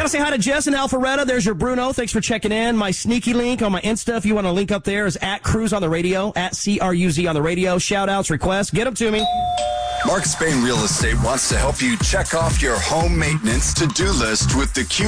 to say hi to Jess in Alpharetta. There's your Bruno. Thanks for checking in. My sneaky link on my Insta, if you want to link up there, is at Cruz on the radio, at CRUZ on the radio. Shout-outs, requests, get them to me. Marcus Bain Real Estate wants to help you check off your home maintenance to-do list with the Q